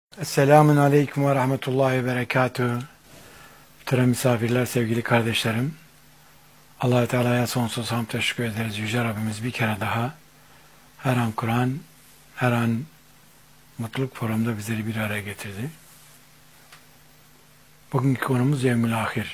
Esselamun Aleyküm ve Rahmetullahi ve Berekatuhu. Muhterem misafirler, sevgili kardeşlerim. Allah-u Teala'ya sonsuz hamd teşekkür ederiz. Yüce Rabbimiz bir kere daha her an Kur'an, her an mutluluk programında bizleri bir araya getirdi. Bugünkü konumuz Yevmül Ahir.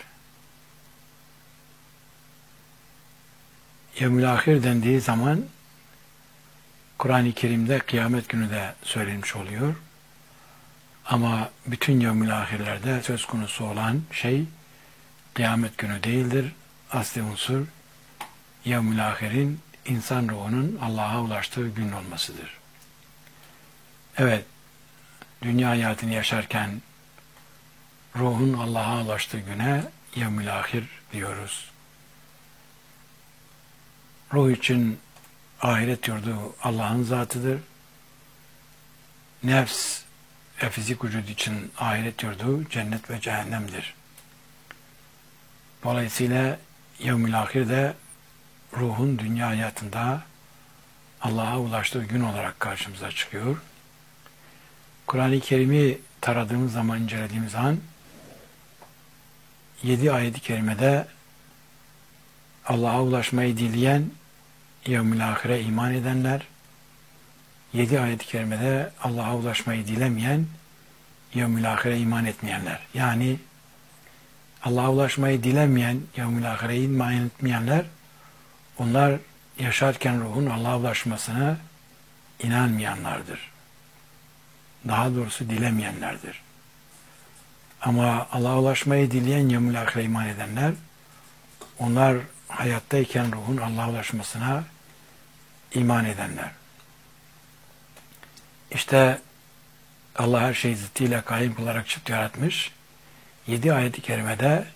Yevmül Ahir dendiği zaman Kur'an-ı Kerim'de kıyamet günü de söylenmiş oluyor. Ama bütün yevmül ahirlerde söz konusu olan şey kıyamet günü değildir. Asli unsur yevmül ahirin insan ruhunun Allah'a ulaştığı gün olmasıdır. Evet, dünya hayatını yaşarken ruhun Allah'a ulaştığı güne yevmül ahir diyoruz. Ruh için ahiret yurdu Allah'ın zatıdır. Nefs ve fizik vücut için ahiret yurdu cennet ve cehennemdir. Dolayısıyla yevmül ahir de ruhun dünya hayatında Allah'a ulaştığı gün olarak karşımıza çıkıyor. Kur'an-ı Kerim'i taradığımız zaman, incelediğimiz zaman 7 ayet-i kerimede Allah'a ulaşmayı dileyen yevmül ahire iman edenler, 7 ayet-i kerimede Allah'a ulaşmayı dilemeyen yevmül ahire iman etmeyenler. Yani Allah'a ulaşmayı dilemeyen, yevmül ahire iman etmeyenler, onlar yaşarken ruhun Allah'a ulaşmasına inanmayanlardır. Daha doğrusu dilemeyenlerdir. Ama Allah'a ulaşmayı dileyen yevmül ahire iman edenler, onlar hayattayken ruhun Allah'a ulaşmasına iman edenler. İşte Allah her şeyi zıttıyla kaim olarak çift yaratmış. 7 ayet-i kerimede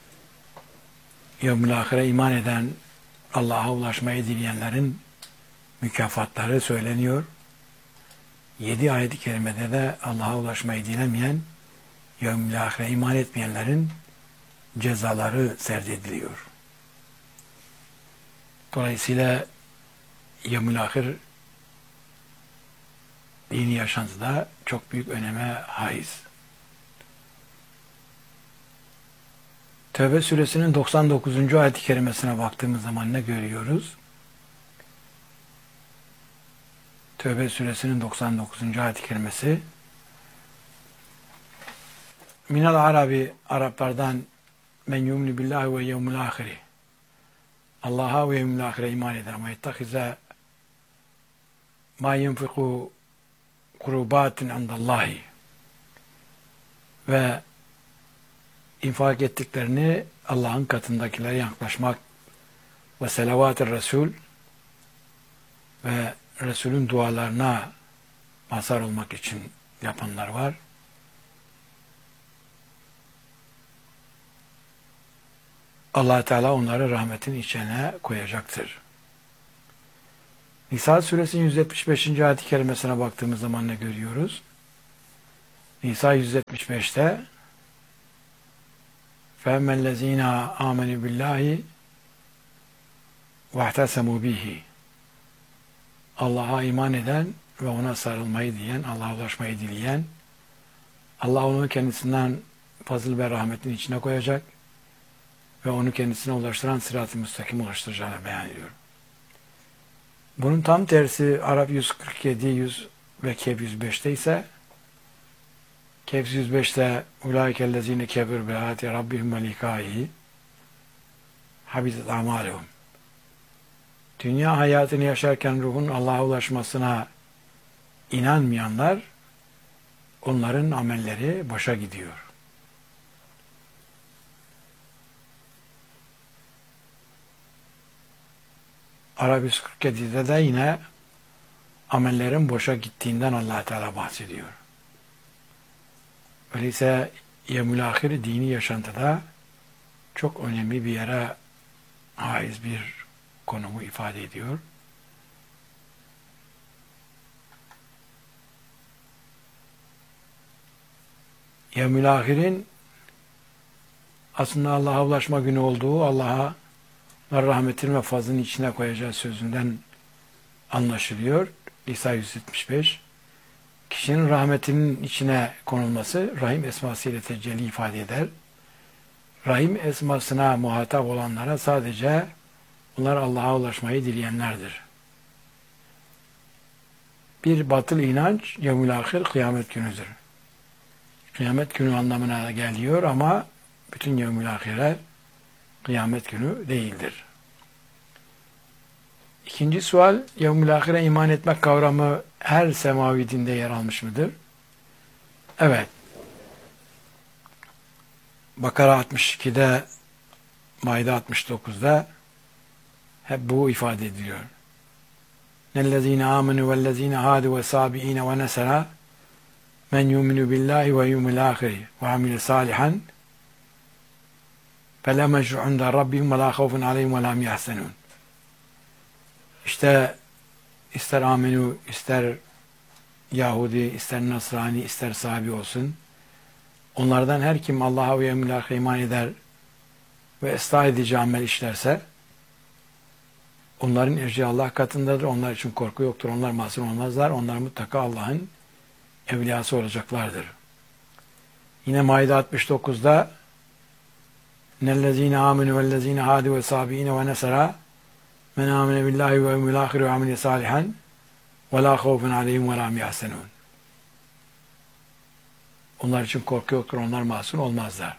yevmül ahire iman eden, Allah'a ulaşmayı dileyenlerin mükafatları söyleniyor. 7 ayet-i kerimede de Allah'a ulaşmayı dilemeyen, yevmül ahire iman etmeyenlerin cezaları serdediliyor. Dolayısıyla yevmül ahir dini yaşantıda çok büyük öneme haiz. Tevbe suresinin 99. ayet-i kerimesine baktığımız zaman ne görüyoruz? Tevbe suresinin 99. ayet-i kerimesi Minel Arabi, Araplardan men yumni billahi ve yevmül ahiri, Allah'a ve yevmül ahire iman eden ve yettehize ma yunfiku kurubatin indallahi, ve infak ettiklerini Allah'ın katındakilere yaklaşmak ve selavat-ı Resul ve Resul'ün dualarına mazhar olmak için yapanlar var. Allah Teala onları rahmetin içine koyacaktır. Nisa suresinin 175. ayet-i kerimesine baktığımız zaman ne görüyoruz? Nisa 175'te فَاَمَّا الَّذ۪ينَ آمَنُوا بِاللّٰهِ وَاَحْتَسَمُوا بِهِ, Allah'a iman eden ve ona sarılmayı dileyen, Allah'a ulaşmayı dileyen, Allah onu kendisinden fazıl ve rahmetin içine koyacak ve onu kendisine ulaştıran sırat-ı müstakim ulaştıracağını beyan ediyor. Bunun tam tersi Arap 147, 100 ve Kehf 105'te ise Kehf 105'te ulaikellezine kebir be'ati rabbihim ve likâhi habitat amalehum. Dünya hayatını yaşarken ruhun Allah'a ulaşmasına inanmayanlar, onların amelleri boşa gidiyor. Arap 147'de de yine amellerin boşa gittiğinden Allah Teala bahsediyor. Öyleyse yevmül ahir dini yaşantıda çok önemli bir yere haiz bir konumu ifade ediyor. Yevmül ahirin aslında Allah'a ulaşma günü olduğu, Allah'a rahmetin ve fazlının içine koyacağı sözünden anlaşılıyor. Nisa 175. Kişinin rahmetinin içine konulması Rahim esmasıyla tecelli ifade eder. Rahim esmasına muhatap olanlara sadece bunlar Allah'a ulaşmayı dileyenlerdir. Bir batıl inanç yevmül ahir kıyamet günüdür. Kıyamet günü anlamına geliyor ama bütün yevmül ahireler kıyamet günü değildir. İkinci sual, yevmül ahire iman etmek kavramı her semavi dinde yer almış mıdır? Evet. Bakara 62'de, Maide 69'da hep bu ifade ediliyor. Nellezine amenu vellezine hadu ve sabiine ve nesera men yuminu billahi ve yumil ahiri ve amile salihan فَلَا مَجْرُ عِنْدَ رَبِّهِمْ وَلَا خَوْفٌ عَلَيْهِمْ وَلَا هُمْ يَحْزَنُونَ. İşte ister amenu, ister Yahudi, ister Nasrani, ister Sabi olsun, onlardan her kim Allah'a ve yevmil ahire iman eder ve ıslah edici amel işlerse, onların ecri Allah katındadır. Onlar için korku yoktur. Onlar masum olmazlar. Onlar mutlaka Allah'ın evliyası olacaklardır. Yine Maide 69'da nellezine amenu vellezine hadu ve sabiine ve nesera men amene billahi ve yevmil ahire ve amile salihan ve la khawfun aleyhim ve la hum yahzenun. Onlar için korku yoktur. Onlar masum olmazlar.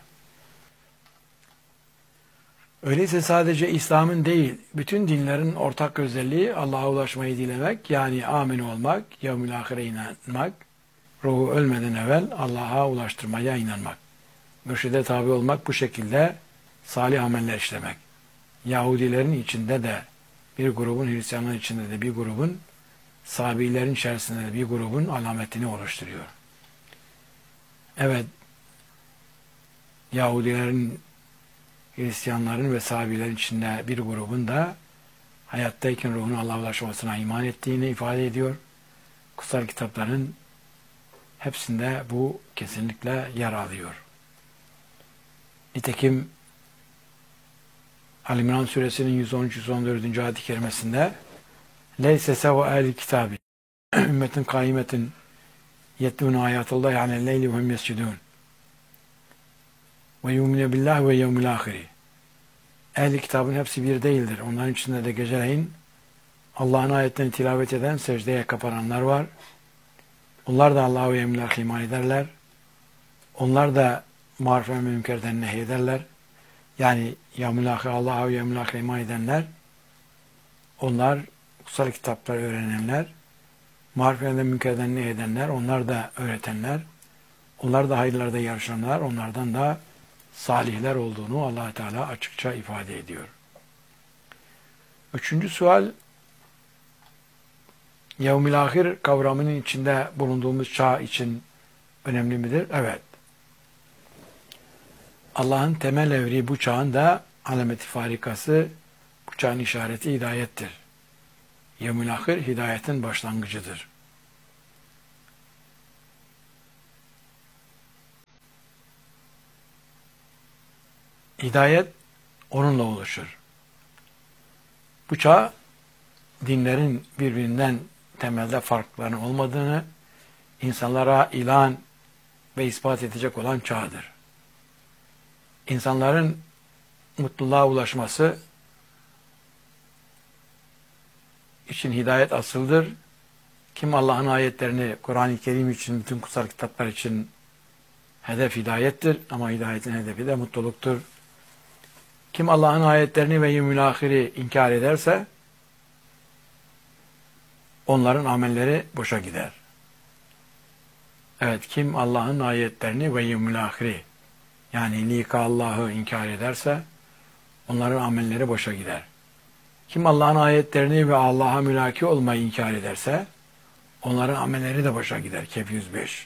Öyleyse sadece İslam'ın değil, bütün dinlerin ortak özelliği Allah'a ulaşmayı dilemek, yani amin olmak, yevmül ahire inanmak, ruhu ölmeden evvel Allah'a ulaştırmaya inanmak. Mürşide tabi olmak, bu şekilde salih ameller işlemek. Yahudilerin içinde de bir grubun, Hristiyanların içinde de bir grubun, Sabilerin içerisinde de bir grubun alametini oluşturuyor. Evet, Yahudilerin, Hristiyanların ve Sabilerin içinde bir grubun da hayattayken ruhun Allah'a ulaşmasına iman ettiğini ifade ediyor. Kutsal kitapların hepsinde bu kesinlikle yer alıyor. Nitekim Ali-İmran suresinin 113-114. ayet-i kerimesinde leyse seva ehli kitabi ümmetin kaimetin yetlûne ayatullah yani leyli ve hum yescudûn ve yumine billahi ve yevmil ahiri. Ehli kitabın hepsi bir değildir. Onların içinde de geceleyin Allah'ın ayetlerini tilavet eden, secdeye kapananlar var. Onlar da Allah'a ve yevmil ahire iman ederler. Onlar da maruf ve münkerden nehyederler. Yani yevmil ahire, Allah'a ve yevmil ahire iman edenler, onlar kutsal kitapları öğrenenler, maruf ve münkerden nehyedenler, onlar da öğretenler, onlar da hayırlarda yarışanlar, onlardan da salihler olduğunu Allah Teala açıkça ifade ediyor. Üçüncü sual, yevmil ahir kavramının içinde bulunduğumuz çağ için önemli midir? Evet. Allah'ın temel evri bu çağın da alameti farikası, bu çağın işareti hidayettir. Yevmil ahir hidayetin başlangıcıdır. Hidayet onunla oluşur. Bu çağ dinlerin birbirinden temelde farklarının olmadığını insanlara ilan ve ispat edecek olan çağdır. İnsanların mutluluğa ulaşması için hidayet asıldır. Kim Allah'ın ayetlerini, Kur'an-ı Kerim için, bütün kutsal kitaplar için hedef hidayettir ama hidayetin hedefi de mutluluktur. Kim Allah'ın ayetlerini ve yevmül ahiri inkar ederse onların amelleri boşa gider. Evet, kim Allah'ın ayetlerini ve yevmül ahiri yani lika Allah'ı inkar ederse onların amelleri boşa gider. Kim Allah'ın ayetlerini ve Allah'a mülaki olmayı inkar ederse onların amelleri de boşa gider. Kehf 105.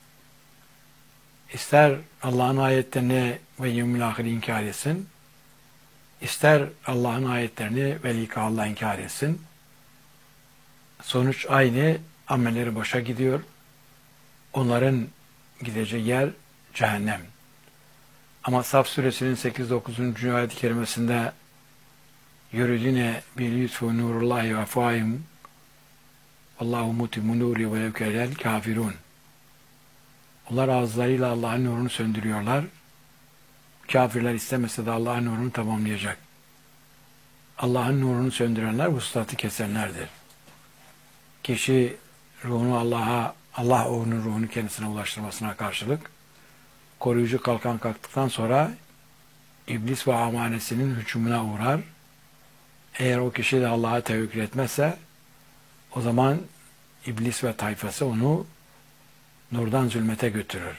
İster Allah'ın ayetlerini ve yevmül ahiri inkar etsin, ister Allah'ın ayetlerini ve lika Allah'ı inkar etsin, sonuç aynı, amelleri boşa gidiyor. Onların gideceği yer cehennem. Ama Saf suresinin 8-9. ayet-i kerimesinde yuridine bil yutfu nurullahi ve faim Allahu mutimmu nuri ve levkerel kafirun. Onlar ağızlarıyla Allah'ın nurunu söndürüyorlar. Kafirler istemese de Allah'ın nurunu tamamlayacak. Allah'ın nurunu söndürenler vuslatı kesenlerdir. Kişi ruhunu Allah onun ruhunu kendisine ulaştırmasına karşılık koruyucu kalkan kalktıktan sonra iblis ve amanesinin hücumuna uğrar. Eğer o kişi de Allah'a tevekkül etmezse o zaman iblis ve tayfası onu nurdan zulmete götürür.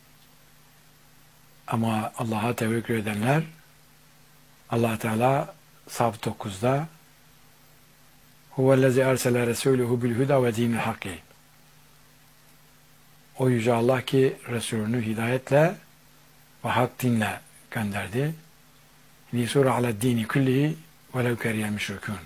Ama Allah'a tevekkül edenler Allah Teala Saf 9'da Huvellezî ersele resûlühü bil huda ve dinil hakî. O yüce Allah ki Resulünü hidayetle ve hak dinle gönderdi. Lisûre aled dini kullihi velev keriyel müşrikûn.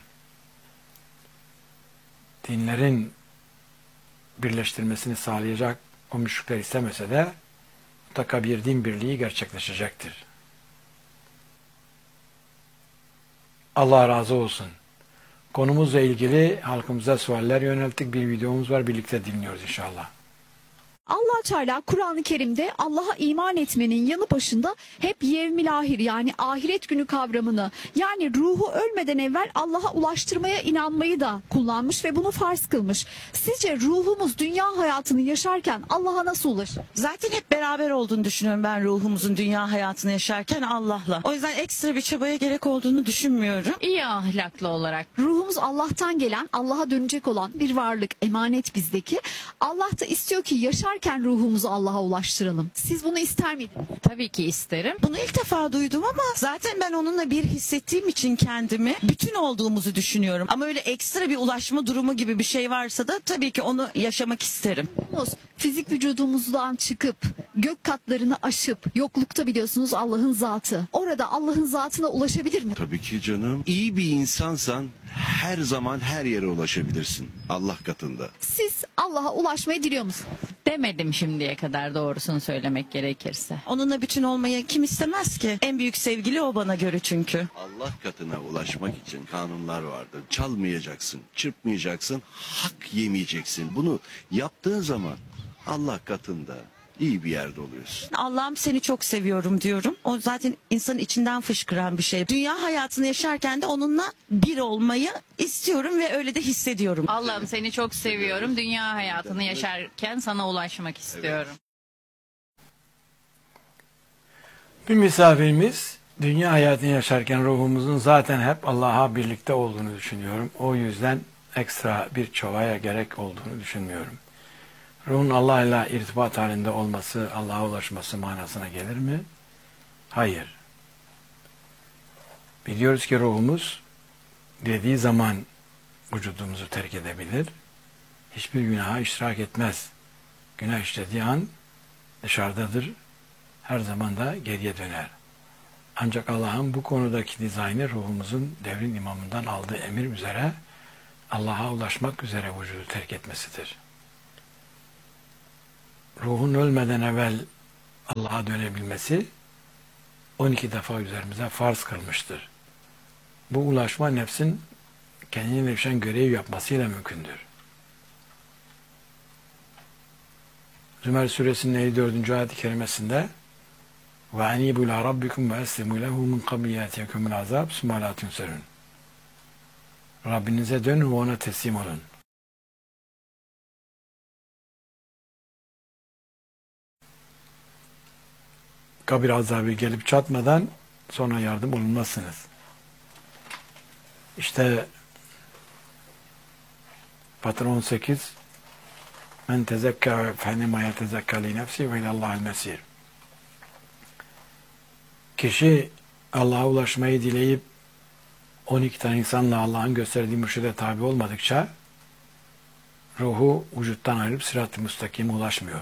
Dinlerin birleştirmesini sağlayacak o müşrikler istemese de mutlaka bir din birliği gerçekleşecektir. Allah razı olsun. Konumuzla ilgili halkımıza sualler yönelttik. Bir videomuz var. Birlikte dinliyoruz inşallah. Allah Teala Kur'an-ı Kerim'de Allah'a iman etmenin yanı başında hep yevmil ahir yani ahiret günü kavramını yani ruhu ölmeden evvel Allah'a ulaştırmaya inanmayı da kullanmış ve bunu farz kılmış. Sizce ruhumuz dünya hayatını yaşarken Allah'a nasıl ulaşır? Zaten hep beraber olduğunu düşünüyorum ben ruhumuzun dünya hayatını yaşarken Allah'la. O yüzden ekstra bir çabaya gerek olduğunu düşünmüyorum. İyi ahlaklı olarak. Ruhumuz Allah'tan gelen, Allah'a dönecek olan bir varlık, emanet bizdeki. Allah da istiyor ki yaşarken ruhumuzu Allah'a ulaştıralım. Siz bunu ister miydiniz? Tabii ki isterim. Bunu ilk defa duydum ama zaten ben onunla bir hissettiğim için kendimi bütün olduğumuzu düşünüyorum. Ama öyle ekstra bir ulaşma durumu gibi bir şey varsa da tabii ki onu yaşamak isterim. Ruhumuz fizik vücudumuzdan çıkıp gök katlarını aşıp yoklukta biliyorsunuz Allah'ın zatı. Orada Allah'ın zatına ulaşabilir mi? Tabii ki canım. İyi bir insansan her zaman her yere ulaşabilirsin Allah katında. Siz Allah'a ulaşmayı diliyor musunuz? Demedim şimdiye kadar doğrusunu söylemek gerekirse. Onunla bütün olmayı kim istemez ki? En büyük sevgili o bana göre çünkü. Allah katına ulaşmak için kanunlar vardır. Çalmayacaksın, çırpmayacaksın, hak yemeyeceksin. Bunu yaptığın zaman Allah katında iyi bir yerde oluyorsun. Allah'ım seni çok seviyorum diyorum. O zaten insanın içinden fışkıran bir şey. Dünya hayatını yaşarken de onunla bir olmayı istiyorum ve öyle de hissediyorum. Allah'ım seni çok seviyorum. Dünya hayatını yaşarken sana ulaşmak istiyorum. Bir misafirimiz dünya hayatını yaşarken ruhumuzun zaten hep Allah'a birlikte olduğunu düşünüyorum. O yüzden ekstra bir çabaya gerek olduğunu düşünmüyorum. Ruhun Allah ile irtibat halinde olması, Allah'a ulaşması manasına gelir mi? Hayır. Biliyoruz ki ruhumuz dediği zaman vücudumuzu terk edebilir. Hiçbir günaha iştirak etmez. Günah işlediği an dışarıdadır. Her zaman da geriye döner. Ancak Allah'ın bu konudaki dizaynı ruhumuzun devrin imamından aldığı emir üzere Allah'a ulaşmak üzere vücudu terk etmesidir. Ruhun ölmeden evvel Allah'a dönebilmesi 12 defa üzerimize farz kılmıştır. Bu ulaşma nefsin kendine düşen görev yapmasıyla mümkündür. Zümer suresinin 54. ayet-i kerimesinde وَاَنِيبُ لَا رَبِّكُمْ وَاَسْلِمُوا لَهُ مِنْ قَبْلِ يَاتِيَكُمُ الْعَذَابُ ثُمَّ لَا تُنْصَرُونَ Rabbinize dönün ve ona teslim olun. Kabir azabı gelip çatmadan sonra yardım olunmazsınız. İşte Fatır 18 Men tezekka fenema yetezekka li nefsi ve ilallahil mesir. Kişi Allah'a ulaşmayı dileyip 12 tane insanla Allah'ın gösterdiği mürşide tabi olmadıkça ruhu vücuttan ayrılıp sırat-ı müstakime ulaşmıyor.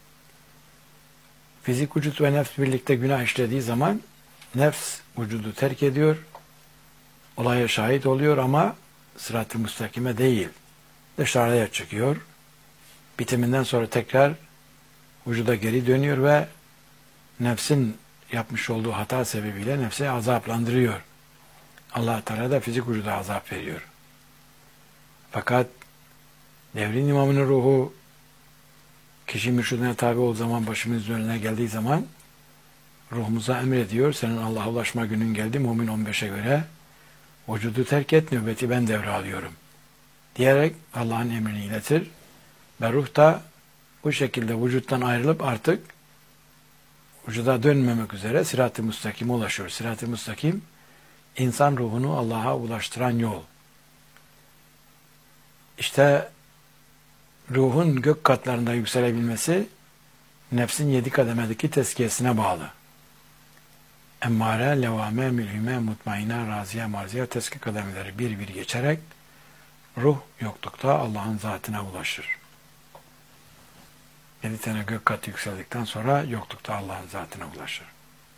Fizik vücut ve nefs birlikte günah işlediği zaman nefs vücudu terk ediyor, olaya şahit oluyor ama sırat-ı müstakime değil, dışarıya çıkıyor. Bitiminden sonra tekrar vücuda geri dönüyor ve nefsin yapmış olduğu hata sebebiyle nefsi azaplandırıyor. Allah Teala da fizik vücuda azap veriyor. Fakat Devrin imamının ruhu kişi mürşidine tabi olduğu zaman, başımızın önüne geldiği zaman ruhumuza emrediyor. Senin Allah'a ulaşma günün geldi. Mümin 15'e göre vücudu terk et, nöbeti ben devralıyorum diyerek Allah'ın emrini iletir. Ve ruh da bu şekilde vücuttan ayrılıp artık vücuda dönmemek üzere sırat-ı müstakime ulaşıyor. Sırat-ı müstakim, insan ruhunu Allah'a ulaştıran yol. İşte ruhun gök katlarında yükselebilmesi nefsin 7 kademedeki tezkiyesine bağlı. Emmare, levame, mülhime, mutmaine, raziye, marziye tezkiye kademeleri bir bir geçerek ruh yoklukta Allah'ın zatına ulaşır. 7 tane gök katı yükseldikten sonra yoklukta Allah'ın zatına ulaşır.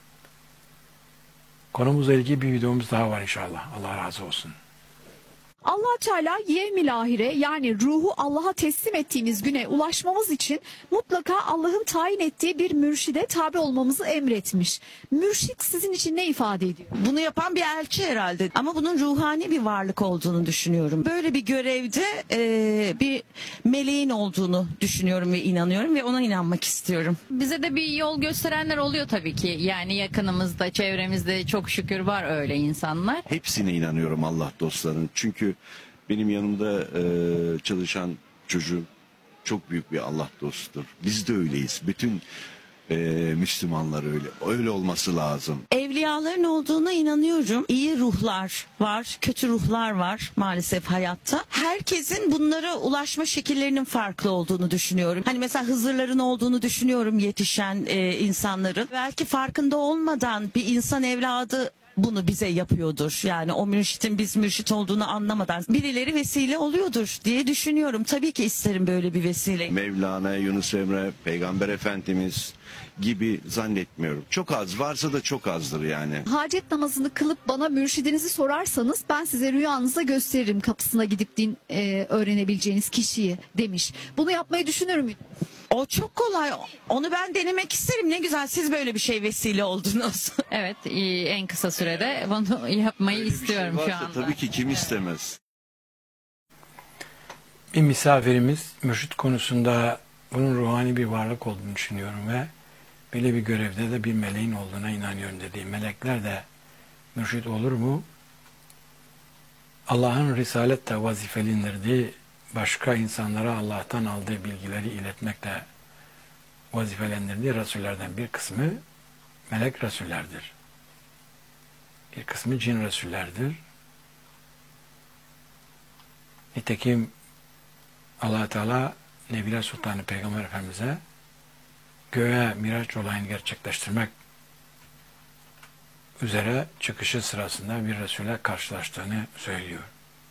Konumuzla ilgili bir videomuz daha var inşallah. Allah razı olsun. Allah Teala yevmil ahire yani ruhu Allah'a teslim ettiğimiz güne ulaşmamız için mutlaka Allah'ın tayin ettiği bir mürşide tabi olmamızı emretmiş. Mürşit sizin için ne ifade ediyor? Bunu yapan bir elçi herhalde ama bunun ruhani bir varlık olduğunu düşünüyorum. Böyle bir görevde bir meleğin olduğunu düşünüyorum ve inanıyorum ve ona inanmak istiyorum. Bize de bir yol gösterenler oluyor tabii ki. Yani yakınımızda, çevremizde çok şükür var öyle insanlar. Hepsine inanıyorum Allah dostlarının. Çünkü benim yanımda çalışan çocuğum çok büyük bir Allah dostudur. Biz de öyleyiz. Bütün Müslümanlar öyle. Öyle olması lazım. Evliyaların olduğuna inanıyorum. İyi ruhlar var, kötü ruhlar var maalesef hayatta. Herkesin bunlara ulaşma şekillerinin farklı olduğunu düşünüyorum. Hani mesela Hızırların olduğunu düşünüyorum yetişen insanların. Belki farkında olmadan bir insan evladı bunu bize yapıyordur. Yani o mürşitin biz mürşit olduğunu anlamadan birileri vesile oluyordur diye düşünüyorum. Tabii ki isterim böyle bir vesile. Mevlana, Yunus Emre, Peygamber Efendimiz gibi zannetmiyorum. Çok az, varsa da çok azdır yani. Hacet namazını kılıp bana mürşidinizi sorarsanız ben size rüyanızda gösteririm kapısına gidip din öğrenebileceğiniz kişiyi demiş. Bunu yapmayı düşünür müydünüz? O çok kolay. Onu ben denemek isterim. Ne güzel siz böyle bir şey vesile oldunuz. Evet, en kısa sürede bunu yapmayı Öyle bir istiyorum şey şu varsa anda. tabii ki kim istemez. Bir misafirimiz mürşit konusunda bunun ruhani bir varlık olduğunu düşünüyorum ve böyle bir görevde de bir meleğin olduğuna inanıyorum dedi. Melekler de mürşit olur mu? Allah'ın risaletle vazifelindirdiği başka insanlara Allah'tan aldığı bilgileri iletmekle vazifelendirdiği Resullerden bir kısmı melek Resullerdir. Bir kısmı cin Resullerdir. Nitekim Allah Teala Nebiler Sultanı Peygamber Efendimiz'e göğe Miraç olayını gerçekleştirmek üzere çıkışı sırasında bir Resul'e karşılaştığını söylüyor.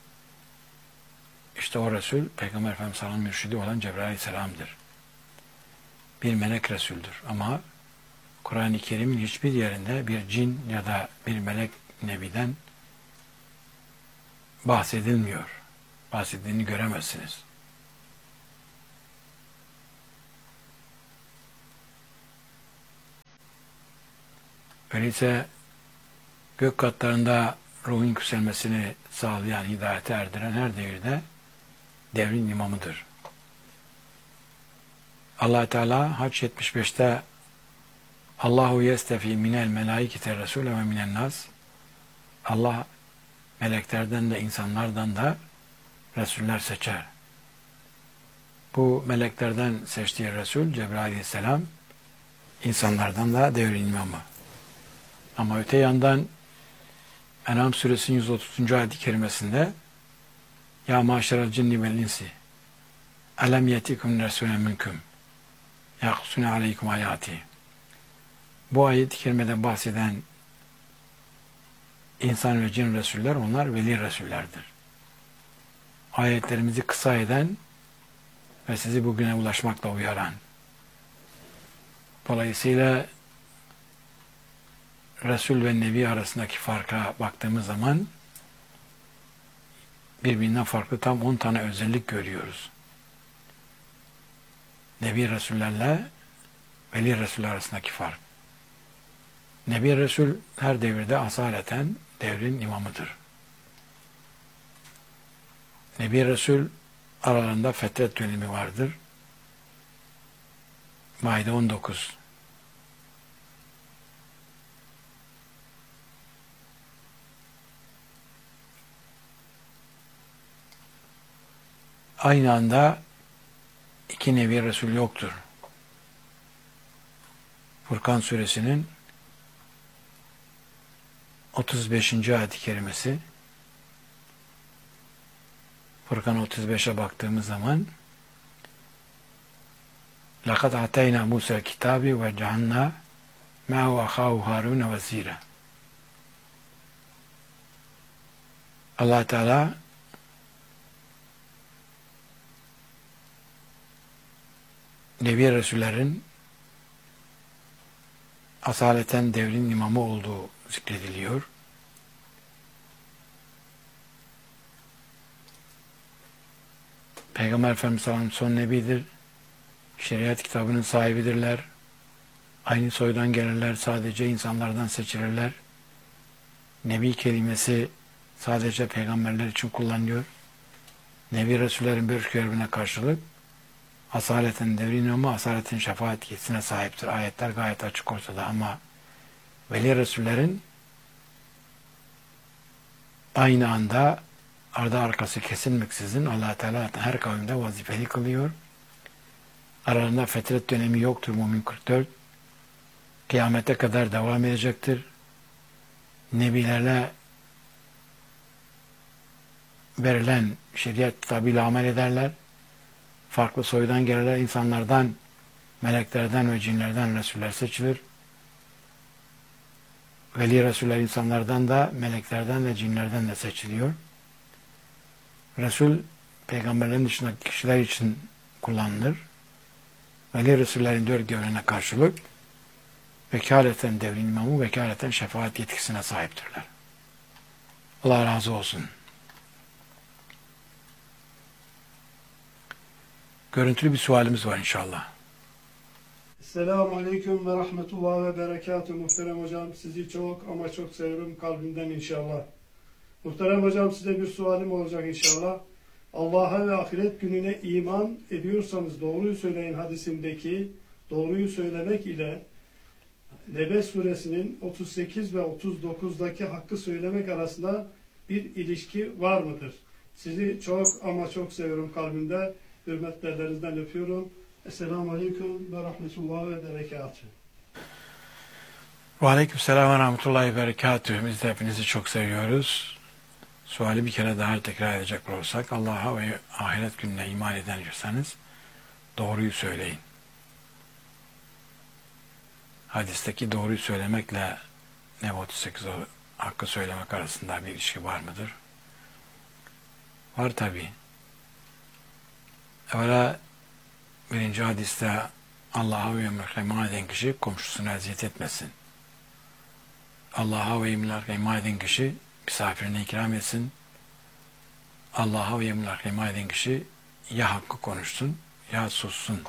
İşte o Resul, Peygamber Efendimiz Sallallahu mürşidi olan Cebrail Aleyhisselam'dır. Bir melek Resul'dür ama Kur'an-ı Kerim'in hiçbir yerinde bir cin ya da bir melek nebiden bahsedilmiyor. Bahsedildiğini göremezsiniz. Öyleyse gök katlarında ruhun yükselmesini sağlayan, hidayete erdiren her devirde devrin imamıdır. Allah Teala Hac 75'te Allahu yestefi minel melaikete resule ve minen nas. Allah meleklerden de insanlardan da resuller seçer. Bu meleklerden seçtiği Resul Cebrail Aleyhisselam, insanlardan da devrin imamı. Ama öte yandan En'am suresinin 130. ayet-i kerimesinde Ya maşeral cinni vel insi elem yetikum resulun minkum yaksune aleykum hayati. Bu ayet-i kerimeden bahseden insan ve cin resuller, onlar veli resullerdir. Ayetlerimizi kısa eden ve sizi bugüne ulaşmakla uyaran. Dolayısıyla Resul ve Nebi arasındaki farka baktığımız zaman birbirinden farklı tam 10 tane özellik görüyoruz. Nebi Resullerle Veli Resuller arasındaki fark. Nebi Resul her devirde asaleten devrin imamıdır. Nebi Resul aralarında fetret dönemi vardır. Maide 19. Aynı anda iki nevi Resul yoktur. Furkan suresinin 35. ayet-i kerimesi. Furkan 35'e baktığımız zaman لَقَدْ عَتَيْنَا مُوسَى الْكِتَابِ وَجَعَلْنَا مَعَهُ أَخَاهُ هَارُونَ وَزِيرًا. Allah Teala Nebi Resullerin asaleten devrin imamı olduğu zikrediliyor. Peygamber Efendimiz sallallahu aleyhi ve sellem son nebidir. Şeriat kitabının sahibidirler. Aynı soydan gelirler. Sadece insanlardan seçilirler. Nebi kelimesi sadece peygamberler için kullanılıyor. Nebi Resullerin bir görevine karşılık asaleten devrin imamı, asaletin şefaat yetisine sahiptir. Ayetler gayet açık ortada ama veli Resullerin aynı anda ardı arkası kesilmeksizin Allah Teala her kavimde vazifeli kılıyor. Aralarında fetret dönemi yoktur. Mümin 44. Kıyamete kadar devam edecektir. Nebilerle verilen şeriat kitabıyla amel ederler. Farklı soydan gelirler. İnsanlardan, meleklerden ve cinlerden Resuller seçilir. Veli Resuller insanlardan da, meleklerden ve cinlerden de seçiliyor. Resul, peygamberlerin dışındaki kişiler için kullanılır. Veli Resullerin 4 görevine karşılık vekaleten devrin imamı, vekaleten şefaat yetkisine sahiptirler. Allah razı olsun. Görüntülü bir sualimiz var inşallah. Selamun Aleyküm ve Rahmetullah ve Berekatuhu. Muhterem hocam, sizi çok ama çok seviyorum kalbimden inşallah. Muhterem hocam, size bir sualim olacak inşallah. Allah'a ve ahiret gününe iman ediyorsanız doğruyu söyleyin hadisindeki doğruyu söylemek ile Nebe suresinin 38 ve 39'daki hakkı söylemek arasında bir ilişki var mıdır? Sizi çok ama çok seviyorum kalbimde. Hürmetlerinizden öpüyorum. Esselamu Aleyküm ve Rahmetullah ve Berekatuhu. Ve aleyküm selam ve rahmetullahi ve berekatuhu. Biz de hepinizi çok seviyoruz. Suali bir kere daha tekrar edecek olursak, Allah'a ve ahiret gününe iman ediyorsanız doğruyu söyleyin. Hadisteki doğruyu söylemekle Nebe 38 hakkı söylemek arasında bir ilişki var mıdır? Var tabi. Evvela birinci hadiste Allah'a ve yevmil iman eden kişi komşusuna eziyet etmesin. Allah'a ve yevmil iman eden kişi misafirine ikram etsin. Allah'a ve yevmil iman eden kişi ya hakkı konuşsun ya sussun.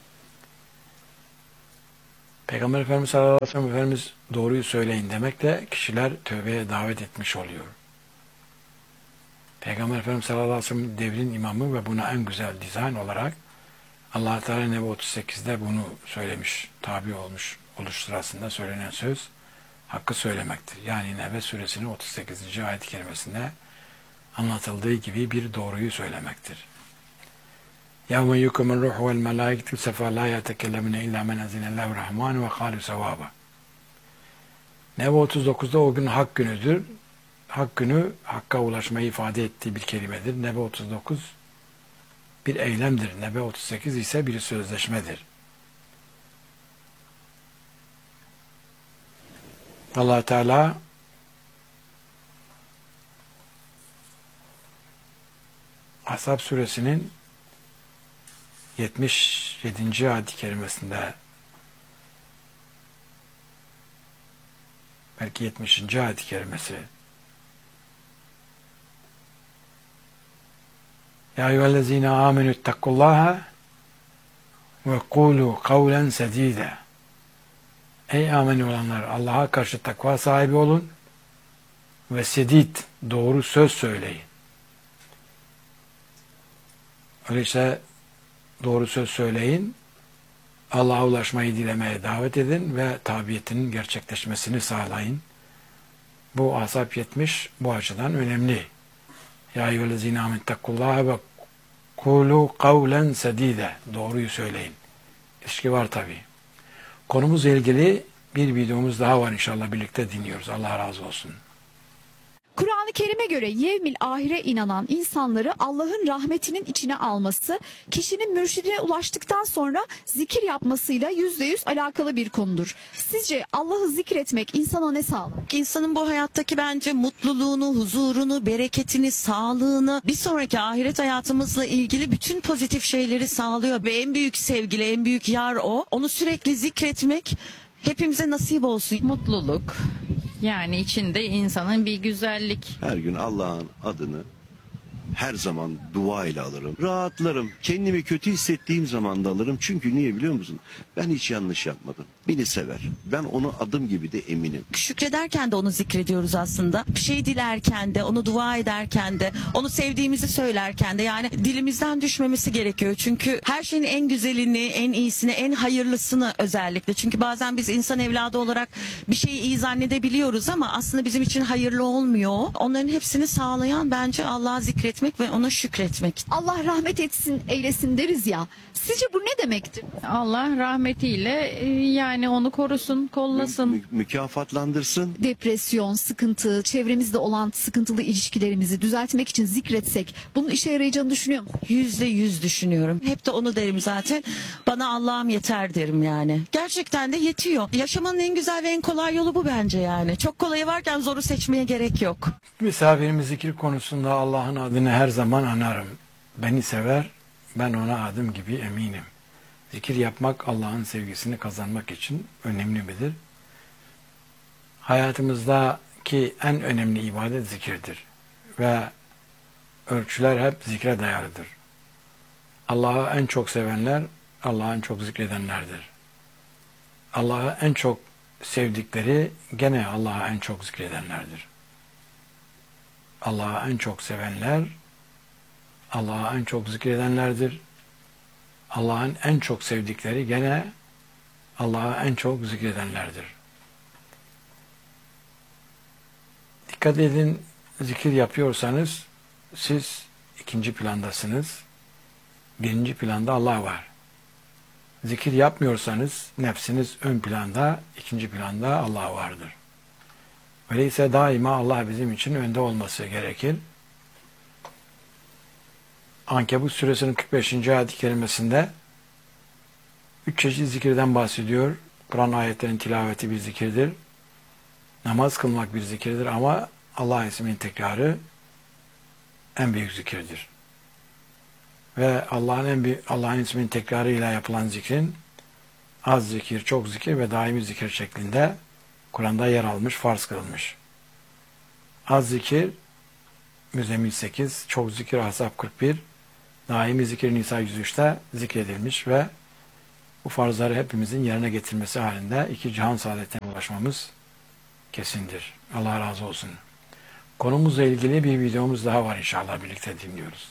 Peygamber Efendimiz sallallahu aleyhi ve sellem Efendimiz doğruyu söyleyin demekle kişiler tövbeye davet etmiş oluyor. Peygamber Efendimiz sallallahu aleyhi ve sellem devrin imamı ve buna en güzel dizayn olarak Allah Teala Nebe 38'de bunu söylemiş, tabi olmuş oluş sırasında söylenen söz hakkı söylemektir. Yani Nebe suresinin 38. ayet-i kerimesinde anlatıldığı gibi bir doğruyu söylemektir. يَوْمَ يُكُمُ الرُّحُ وَالْمَلَائِكَةُ سَفَا لَا يَتَكَلَّمُونَ اِلَّا مَنْ اَذِنَ اللّٰهُ الرَّحْمَانُ وَقَالُوا سَوَابًا. Nebe 39'da o gün hak günüdür. Hak günü, hakka ulaşmayı ifade ettiği bir kelimedir. Nebe 39 bir eylemdir. Nebe 38 ise bir sözleşmedir. Allah Teala Ashab suresinin 77. ayet-i kerimesinde belki 70. ayet-i kerimesi Ya eyyühellezine amenü ittakullaha ve kulu kavlen sedide. Ey amenü olanlar, Allah'a karşı takva sahibi olun ve sedid, doğru söz söyleyin. Öyleyse doğru söz söyleyin, Allah'a ulaşmayı dilemeye davet edin ve tabiyetinin gerçekleşmesini sağlayın. Bu Ahzab 70 bu açıdan önemli. Ya eyyühellezine amentettakullaha ve kulu kavlen sedide. Doğruyu söyleyin. İlişki var tabi. Konumuzla ilgili bir videomuz daha var, inşallah birlikte dinliyoruz. Allah razı olsun. Kur'an-ı Kerim'e göre yevmil ahire inanan insanları Allah'ın rahmetinin içine alması, kişinin mürşidine ulaştıktan sonra zikir yapmasıyla %100 alakalı bir konudur. Sizce Allah'ı zikretmek insana ne sağlar? İnsanın bu hayattaki bence mutluluğunu, huzurunu, bereketini, sağlığını, bir sonraki ahiret hayatımızla ilgili bütün pozitif şeyleri sağlıyor. Ve en büyük sevgili, en büyük yar o. Onu sürekli zikretmek hepimize nasip olsun. Mutluluk. Yani içinde insanın bir güzellik. Her gün Allah'ın adını her zaman dua ile alırım. Rahatlarım. Kendimi kötü hissettiğim zaman da alırım. Çünkü niye biliyor musun? Ben hiç yanlış yapmadım. Beni sever. Ben onu adım gibi de eminim. Şükrederken de onu zikrediyoruz aslında. Bir şey dilerken de, onu dua ederken de, onu sevdiğimizi söylerken de, yani dilimizden düşmemesi gerekiyor. Çünkü her şeyin en güzelini, en iyisini, en hayırlısını özellikle. Çünkü bazen biz insan evladı olarak bir şeyi iyi zannedebiliyoruz ama aslında bizim için hayırlı olmuyor. Onların hepsini sağlayan bence Allah'ı zikretmek ve ona şükretmek. Allah rahmet etsin, eylesin deriz ya. Sizce bu ne demektir? Allah rahmetiyle yani onu korusun, kollasın. Mükafatlandırsın. Depresyon, sıkıntı, çevremizde olan sıkıntılı ilişkilerimizi düzeltmek için zikretsek bunun işe yarayacağını düşünüyor musun? %100 düşünüyorum. Hep de onu derim zaten. Bana Allah'ım yeter derim yani. Gerçekten de yetiyor. Yaşamanın en güzel ve en kolay yolu bu bence yani. Çok kolayı varken zoru seçmeye gerek yok. Misafirimiz zikir konusunda Allah'ın adını her zaman anarım. Beni sever, ben ona adım gibi eminim. Zikir yapmak Allah'ın sevgisini kazanmak için önemli midir? Hayatımızdaki en önemli ibadet zikirdir. Ve ölçüler hep zikre dayalıdır. Allah'ı en çok sevenler, Allah'ı en çok zikredenlerdir. Allah'ı en çok sevdikleri gene Allah'ı en çok zikredenlerdir. Allah'ı en çok sevenler, Allah'ı en çok zikredenlerdir. Allah'ın en çok sevdikleri gene Allah'ı en çok zikredenlerdir. Dikkat edin, zikir yapıyorsanız siz ikinci plandasınız. Birinci planda Allah var. Zikir yapmıyorsanız nefsiniz ön planda, ikinci planda Allah vardır. Öyleyse daima Allah bizim için önde olması gerekir. Ankebut suresinin 45. ayet-i kerimesinde 3 çeşit zikirden bahsediyor. Kur'an ayetlerinin tilaveti bir zikirdir. Namaz kılmak bir zikirdir ama Allah isminin tekrarı en büyük zikirdir. Ve Allah'ın isminin tekrarıyla yapılan zikrin az zikir, çok zikir ve daimi zikir şeklinde Kur'an'da yer almış, farz kılınmış. Az zikir Müzzemmil 8, çok zikir Ahzab 41, daimi zikir Nisa 103'te zikredilmiş ve bu farzları hepimizin yerine getirmesi halinde iki cihan saadetine ulaşmamız kesindir. Allah razı olsun. Konumuzla ilgili bir videomuz daha var, inşallah birlikte dinliyoruz.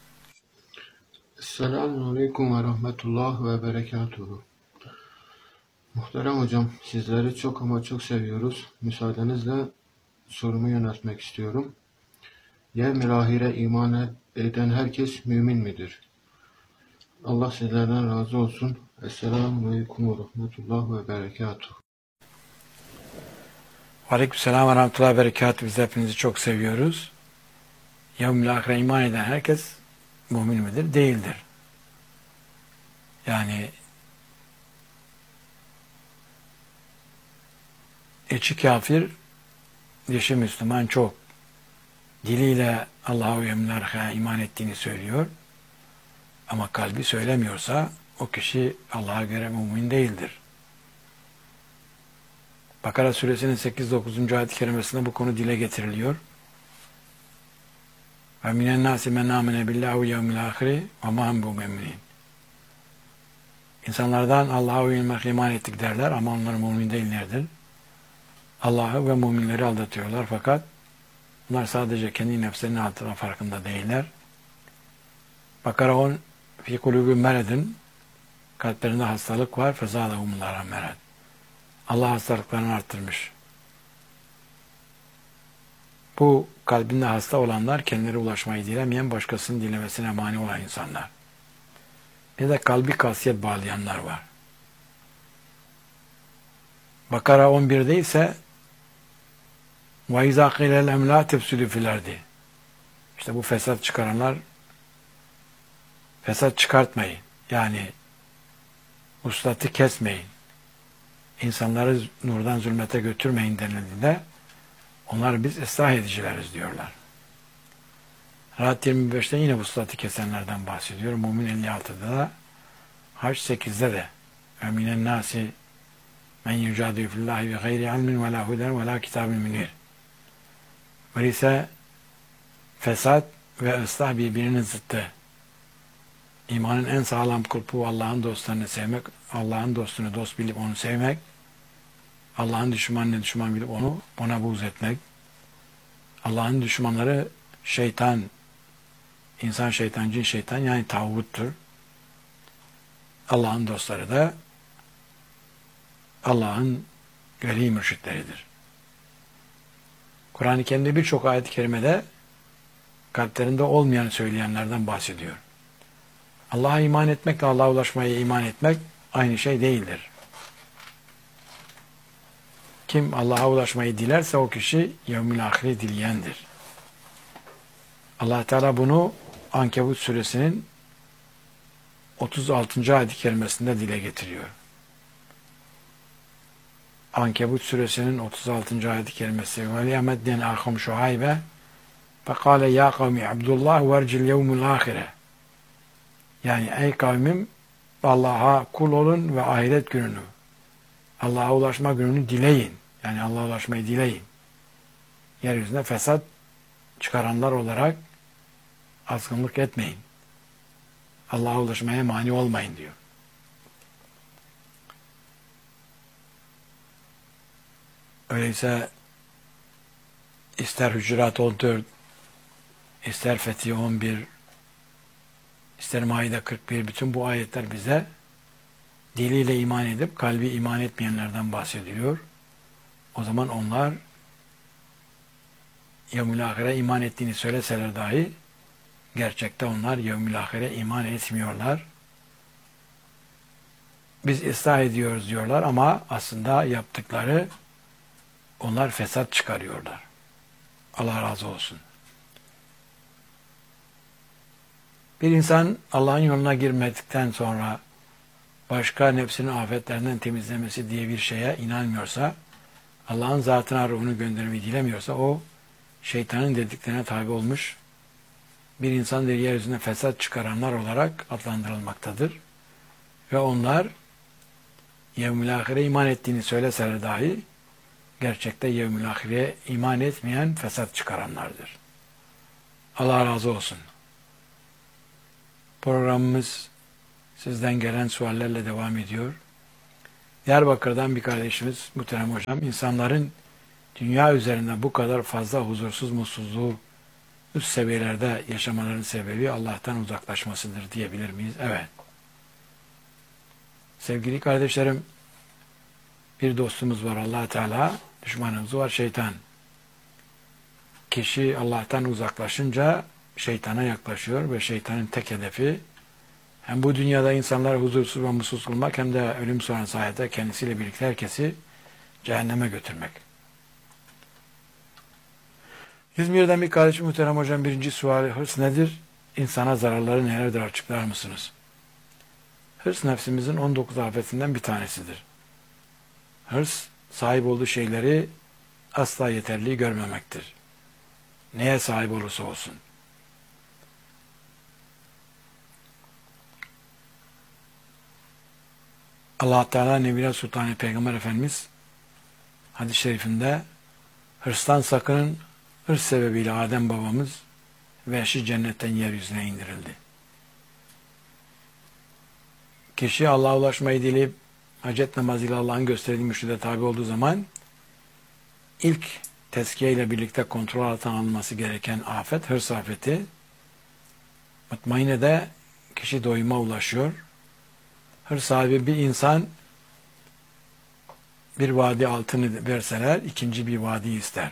Esselamu Aleyküm ve Rahmetullah ve Berekatuhu. Muhterem hocam, sizleri çok ama çok seviyoruz. Müsaadenizle sorumu yöneltmek istiyorum. Yevmil ahire iman eden herkes mümin midir? Allah sizlerden razı olsun. Esselamu Aleyküm ve Rahmetullah ve Berekatuhu. Aleykümselam ve Rahmetullah ve Berekatuhu. Biz hepinizi çok seviyoruz. Yevmil ahire iman eden herkes mümin midir? Değildir. Yani içi kafir, dışı Müslüman çok. Diliyle Allah'a ve yevmil ahire iman ettiğini söylüyor. Ama kalbi söylemiyorsa o kişi Allah'a göre mümin değildir. Bakara suresinin 8-9. ayet-i kerimesinde bu konu dile getiriliyor. Ve minen nâsi men âmene billâhu yevmil âhiri ve mâ hum bimü'minin. İnsanlardan Allah'a ve yevmil âhire iman ettik derler ama onlar mümin değillerdir. Allah'ı ve müminleri aldatıyorlar fakat bunlar sadece kendi nefslerinin altına farkında değiller. Bakara 10 fi kulubihim meredun, kalplerinde hastalık var, fezâdehumullahu merad. Allah hastalıklarını arttırmış. Bu kalbinde hasta olanlar kendileri ulaşmayı dilemeyen, başkasının dilemesine mani olan insanlar. Bir de kalbi kasiyet bağlayanlar var. Bakara 11'de ise وَاِذَا قِيلَ لَهُمْ لَا تُفْسِدُوا فِي الْأَرْضِ. İşte bu fesat çıkaranlar, fesat çıkartmayın. Yani uslatı kesmeyin. İnsanları nurdan zulmete götürmeyin denildiğinde onlar biz ıslah edicileriz diyorlar. Rahat 25'te yine uslatı kesenlerden bahsediyor. Mümin 56'da da Hac 8'de de وَمِنَ النَّاسِ مَنْ يُجَادِلُ فِي اللّٰهِ بِغَيْرِ عِلْمٍ وَلَا هُدًى وَلَا كِتَابٍ مُنِيرٍ. Öyleyse fesat ve ıslah birbirinin zıttı. İmanın en sağlam kulpu Allah'ın dostlarını sevmek, Allah'ın dostunu dost bilip onu sevmek, Allah'ın düşmanını düşman bilip ona buğz etmek. Allah'ın düşmanları şeytan, insan şeytan, cin şeytan, yani tağuttur. Allah'ın dostları da Allah'ın veli mürşitleridir. Kur'an-ı Kerim'de birçok ayet-i kerimede kalplerinde olmayanı söyleyenlerden bahsediyor. Allah'a iman etmekle Allah'a ulaşmaya iman etmek aynı şey değildir. Kim Allah'a ulaşmayı dilerse o kişi yevmül ahire dileyendir. Allah Teala bunu Ankebut suresinin 36. ayet-i kerimesinde dile getiriyor. Ankebut suresinin 36. ayet-i kerimesi وَلِيَمَدَّنْ آخَمْ شُعَيْبَ فَقَالَ يَا قَوْمِ عَبْدُ اللّٰهِ وَرْجِ الْيَوْمُ الْآخِرَةِ. Yani ey kavmim, Allah'a kul olun ve ahiret gününü, Allah'a ulaşma gününü dileyin. Yani Allah'a ulaşmayı dileyin. Yeryüzünde fesat çıkaranlar olarak azgınlık etmeyin. Allah'a ulaşmaya mani olmayın diyor. Öyleyse ister Hücurat 14, ister Fetih 11, ister Maide 41, bütün bu ayetler bize diliyle iman edip kalbi iman etmeyenlerden bahsediliyor. O zaman onlar yevmül ahire iman ettiğini söyleseler dahi gerçekte onlar yevmül ahire iman etmiyorlar. Biz ıslah ediyoruz diyorlar ama aslında yaptıkları, onlar fesat çıkarıyorlar. Allah razı olsun. Bir insan Allah'ın yoluna girmedikten sonra başka nefsinin afetlerinden temizlemesi diye bir şeye inanmıyorsa, Allah'ın zatına ruhunu göndermeyi dilemiyorsa o şeytanın dediklerine tabi olmuş bir insandır, yeryüzüne fesat çıkaranlar olarak adlandırılmaktadır. Ve onlar yevmül ahire iman ettiğini söyleseler dahi gerçekte yevmül ahireye iman etmeyen fesat çıkaranlardır. Allah razı olsun. Programımız sizden gelen suallerle devam ediyor. Diyarbakır'dan bir kardeşimiz muhterem hocam, insanların dünya üzerinde bu kadar fazla huzursuz, mutsuzluğu üst seviyelerde yaşamaların sebebi Allah'tan uzaklaşmasıdır diyebilir miyiz? Evet. Sevgili kardeşlerim, bir dostumuz var Allah Teala, düşmanımız var şeytan. Kişi Allah'tan uzaklaşınca şeytana yaklaşıyor ve şeytanın tek hedefi hem bu dünyada insanları huzursuz ve mutsuz kılmak hem de ölüm sonrası hayatta kendisiyle birlikte herkesi cehenneme götürmek. İzmir'den bir kardeşim muhterem hocam, birinci suali, hırs nedir? İnsana zararları nelerdir, açıklar mısınız? Hırs nefsimizin 19 afetinden bir tanesidir. Hırs, sahip olduğu şeyleri asla yeterli görmemektir. Neye sahip olursa olsun. Allah Teala Nebine Sultan Peygamber Efendimiz hadis-i şerifinde hırstan sakının, hırs sebebiyle Adem babamız vehşi cennetten yeryüzüne indirildi. Kişi Allah'a ulaşmayı dileyip hacet namazıyla Allah'ın gösterdiği mürşide tabi olduğu zaman ilk tezkiye ile birlikte kontrol altına alınması gereken afet, hırs afeti. Mutmainede kişi doyuma ulaşıyor. Hırs sahibi bir insan bir vadi altını verseler ikinci bir vadi ister.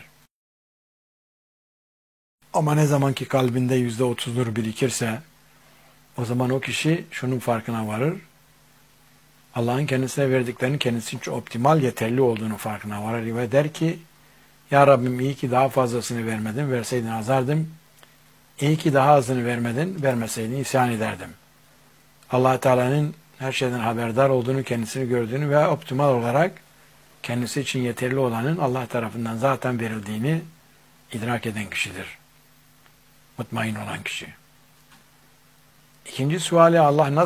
Ama ne zaman ki kalbinde %30 birikirse o zaman o kişi şunun farkına varır. Allah'ın kendisine verdiklerinin kendisi için optimal yeterli olduğunu farkına varır ve der ki ya Rabbim iyi ki daha fazlasını vermedin, verseydin azardım. İyi ki daha azını vermedin, vermeseydin isyan ederdim. Allah Teala'nın her şeyden haberdar olduğunu, kendisini gördüğünü ve optimal olarak kendisi için yeterli olanın Allah tarafından zaten verildiğini idrak eden kişidir. Mutmain olan kişi. İkinci suali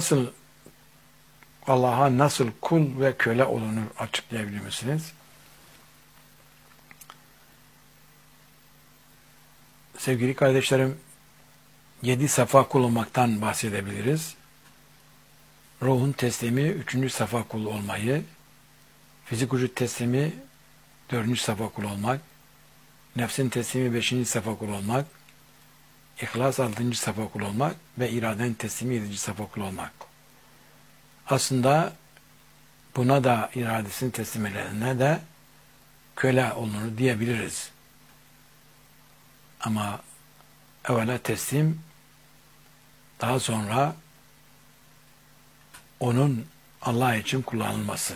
Allah'a nasıl kul ve köle olunur açıklayabilir misiniz? Sevgili kardeşlerim, 7 safa kul olmaktan bahsedebiliriz. Ruhun teslimi 3. safa kul olmayı, fizik vücut teslimi 4. safa kul olmak, nefsin teslimi 5. safa kul olmak, İhlas 6. safa kul olmak ve iradenin teslimi 7. safa kul olmak. Aslında buna da iradesini teslim edenine de köle olunur diyebiliriz. Ama evvela teslim, daha sonra onun Allah için kullanılması.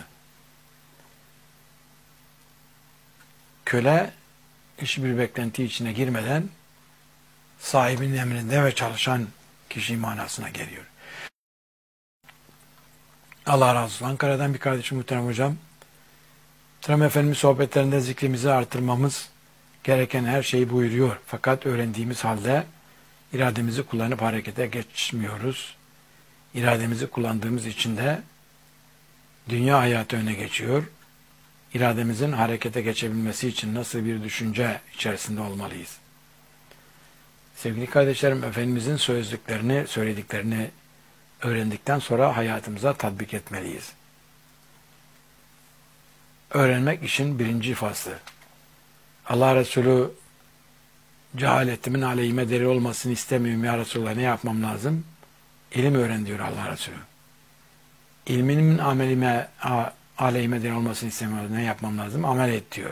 Köle hiçbir beklenti içine girmeden sahibinin emrinde ve çalışan kişi manasına geliyor. Allah razı olsun. Ankara'dan bir kardeşim muhterem hocam. Muhterem Efendimiz sohbetlerinde zikrimizi artırmamız gereken her şeyi buyuruyor. Fakat öğrendiğimiz halde irademizi kullanıp harekete geçmiyoruz. İrademizi kullandığımız için de dünya hayatı öne geçiyor. İrademizin harekete geçebilmesi için nasıl bir düşünce içerisinde olmalıyız? Sevgili kardeşlerim, Efendimizin söylediklerini öğrendikten sonra hayatımıza tatbik etmeliyiz. Öğrenmek işin birinci faslı. Allah Resulü cehaletimin aleyhime delil olmasını istemiyorum ya Resulullah, ne yapmam lazım? İlim öğren diyor Allah Resulü. İlmimin aleyhime delil olmasını istemiyorum, ne yapmam lazım? Amel et diyor.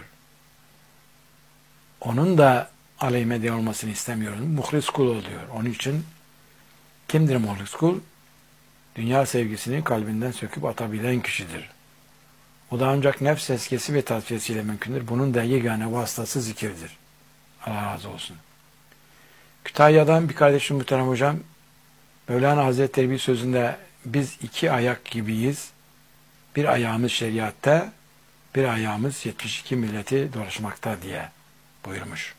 Onun da aleyhime delil olmasını istemiyorum. Muhlis kul oluyor. Onun için kimdir muhlis kul? Dünya sevgisini kalbinden söküp atabilen kişidir. O da ancak nefs tezkiyesi ve tasfiyesiyle mümkündür. Bunun da yegane vasıtası zikirdir. Allah razı olsun. Kütahya'dan bir kardeşim muhterem hocam, Mevlana Hazretleri bir sözünde biz 2 ayak gibiyiz. Bir ayağımız şeriatta, bir ayağımız 72 milleti dolaşmakta diye buyurmuş.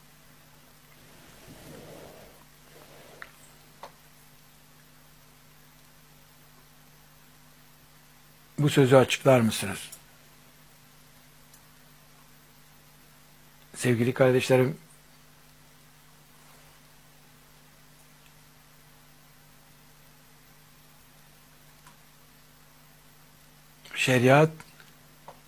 Bu sözü açıklar mısınız? Sevgili kardeşlerim, şeriat